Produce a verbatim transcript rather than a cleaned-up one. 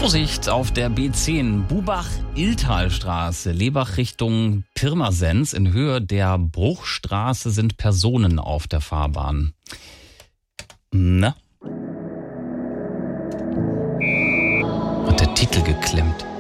Vorsicht auf der B zehn, Bubach-Illtalstraße, Lebach Richtung Pirmasens. In Höhe der Bruchstraße sind Personen auf der Fahrbahn. Na? Hat der Titel geklemmt.